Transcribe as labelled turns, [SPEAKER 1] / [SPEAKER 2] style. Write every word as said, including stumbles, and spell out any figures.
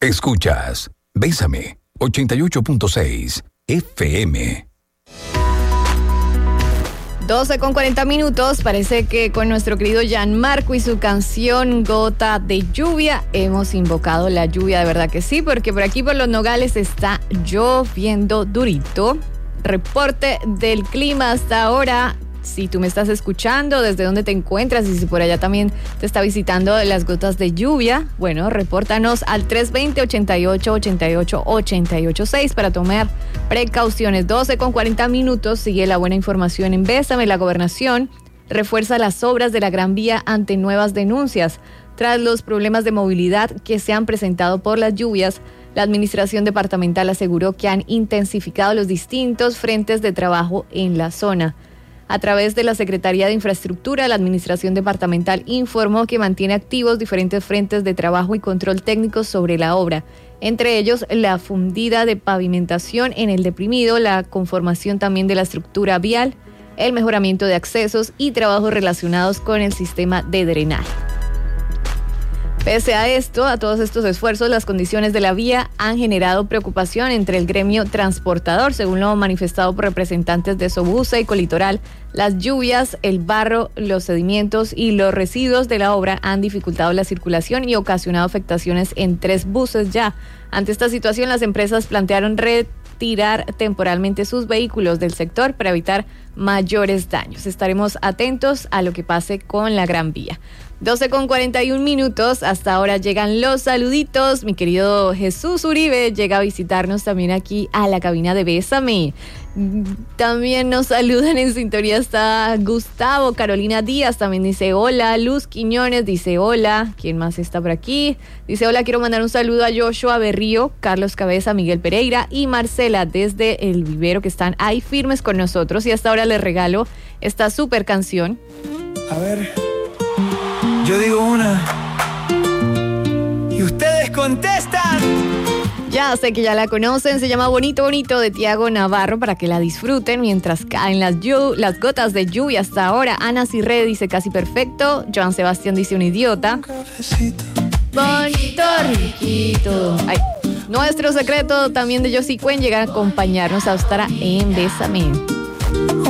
[SPEAKER 1] Escuchas Bésame ochenta y ocho punto seis F M.
[SPEAKER 2] doce con cuarenta minutos, parece que con nuestro querido Gianmarco y su canción Gota de Lluvia hemos invocado la lluvia, de verdad que sí, porque por aquí por Los Nogales está lloviendo durito. Reporte del clima hasta ahora. Si tú me estás escuchando, desde dónde te encuentras y si por allá también te está visitando las gotas de lluvia, bueno, repórtanos al tres dos cero, ochenta y ocho, ochenta y ocho, ochenta y ocho seis para tomar precauciones. doce con cuarenta minutos, sigue la buena información en Bésame. La gobernación refuerza las obras de la Gran Vía ante nuevas denuncias. Tras los problemas de movilidad que se han presentado por las lluvias, la administración departamental aseguró que han intensificado los distintos frentes de trabajo en la zona. A través de la Secretaría de Infraestructura, la Administración Departamental informó que mantiene activos diferentes frentes de trabajo y control técnico sobre la obra, entre ellos la fundida de pavimentación en el deprimido, la conformación también de la estructura vial, el mejoramiento de accesos y trabajos relacionados con el sistema de drenaje. Pese a esto, a todos estos esfuerzos, las condiciones de la vía han generado preocupación entre el gremio transportador, según lo manifestado por representantes de Sobusa y Colitoral. Las lluvias, el barro, los sedimentos y los residuos de la obra han dificultado la circulación y ocasionado afectaciones en tres buses ya. Ante esta situación, las empresas plantearon retirar temporalmente sus vehículos del sector para evitar mayores daños. Estaremos atentos a lo que pase con la Gran Vía. doce con cuarenta y un minutos, hasta ahora llegan los saluditos. Mi querido Jesús Uribe llega a visitarnos también aquí a la cabina de Bésame. También nos saludan en sintonía, está Gustavo, Carolina Díaz también dice hola, Luz Quiñones dice hola, ¿quién más está por aquí? Dice hola, quiero mandar un saludo a Joshua Berrío, Carlos Cabeza, Miguel Pereira y Marcela desde El Vivero, que están ahí firmes con nosotros, y hasta ahora les regalo esta súper canción.
[SPEAKER 3] A ver, yo digo una y ustedes contestan.
[SPEAKER 2] Ya sé que ya la conocen, se llama Bonito Bonito de Tiago Navarro, para que la disfruten mientras caen las, yu- las gotas de lluvia hasta ahora. Ana Cirre dice casi perfecto, Joan Sebastián dice un idiota. Bonito riquito. Ay. Nuestro secreto también de Josie Cuen llega a acompañarnos hasta ahora en Bésame.